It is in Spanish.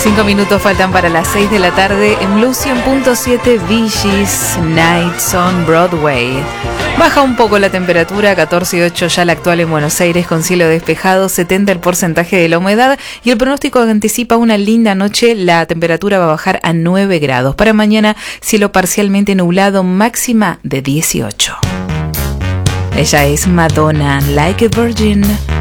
5 minutos faltan para las 6 de la tarde en Blue 100.7 Bee Gees Nights on Broadway. Baja un poco la temperatura, 14,8 ya la actual en Buenos Aires con cielo despejado, 70 el porcentaje de la humedad y el pronóstico anticipa una linda noche, la temperatura va a bajar a 9 grados. Para mañana, cielo parcialmente nublado, máxima de 18. Ella es Madonna, Like a Virgin.